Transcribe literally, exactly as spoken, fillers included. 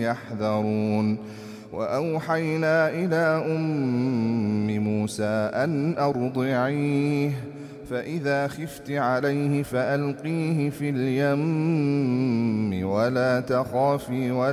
يحذرون وأوحينا إلى أم موسى أن أرضعيه فإذا خفت عليه فألقيه في اليم ولا تخافي